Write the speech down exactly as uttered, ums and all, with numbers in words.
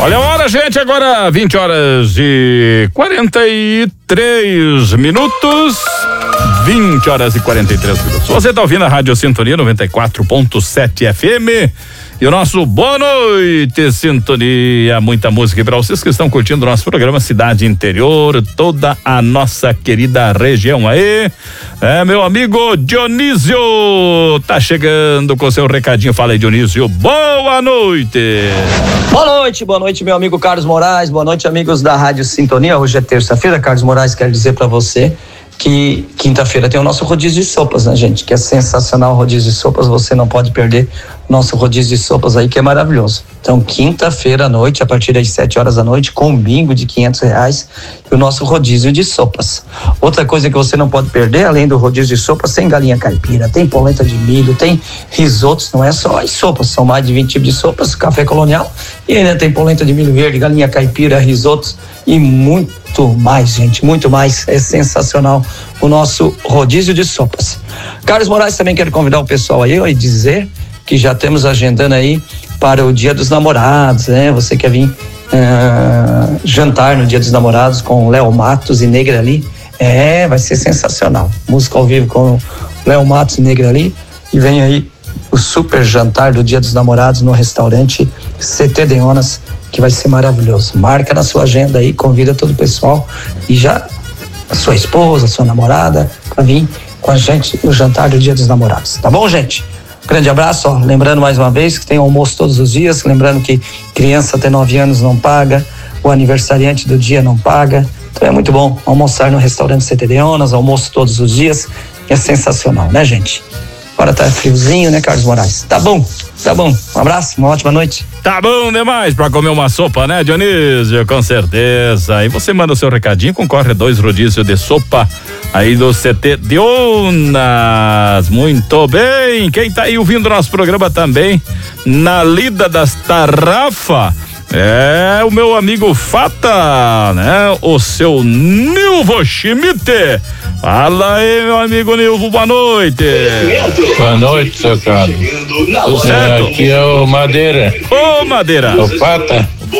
Olha a hora, gente, agora vinte horas e quarenta e três minutos. vinte horas e quarenta e três minutos. Você tá ouvindo a Rádio Sintonia noventa e quatro ponto sete F M. E o nosso boa noite, Sintonia, muita música para vocês que estão curtindo o nosso programa Cidade Interior, toda a nossa querida região aí. É, meu amigo Dionísio, tá chegando com seu recadinho. Fala aí, Dionísio, boa noite. Boa noite, boa noite, meu amigo Carlos Moraes, boa noite, amigos da Rádio Sintonia. Hoje é terça-feira, Carlos Moraes quer dizer para você que quinta-feira tem o nosso rodízio de sopas, né, gente? Que é sensacional o rodízio de sopas, você não pode perder o nosso rodízio de sopas aí, que é maravilhoso. Então, quinta-feira à noite, a partir das sete horas da noite, com um bingo de quinhentos reais e o nosso rodízio de sopas. Outra coisa que você não pode perder, além do rodízio de sopas, tem galinha caipira, tem polenta de milho, tem risotos, não é só as sopas, são mais de vinte tipos de sopas, café colonial, e ainda tem polenta de milho verde, galinha caipira, risotos e muito mais, gente, muito mais. É sensacional o nosso rodízio de sopas. Carlos Moraes também quero convidar o pessoal aí e dizer que já temos agendando aí para o Dia dos Namorados, né? Você quer vir uh, jantar no Dia dos Namorados com Léo Matos e Negra ali? É, vai ser sensacional. Música ao vivo com Léo Matos e Negra ali. E vem aí o super jantar do Dia dos Namorados no restaurante C T Deonas, que vai ser maravilhoso. Marca na sua agenda aí, convida todo o pessoal e já a sua esposa, a sua namorada, para vir com a gente no jantar do Dia dos Namorados. Tá bom, gente? Grande abraço, ó. Lembrando mais uma vez que tem almoço todos os dias, lembrando que criança até nove anos não paga, o aniversariante do dia não paga, então é muito bom almoçar no restaurante C T Deonas, almoço todos os dias, é sensacional, né, gente? Agora tá friozinho, né, Carlos Moraes? Tá bom, tá bom, um abraço, uma ótima noite. Tá bom demais pra comer uma sopa, né, Dionísio? Com certeza. E você manda o seu recadinho, concorre a dois rodízios de sopa aí do C T Deonas. Muito bem. Quem tá aí ouvindo nosso programa também, na lida das tarrafas, é o meu amigo Fata, né? O seu Nilvo Schmidt. Fala aí, meu amigo Nilvo, boa noite. Boa noite, seu Carlos. Tudo certo? Aqui é o Madeira. Ô, Madeira. O Fata.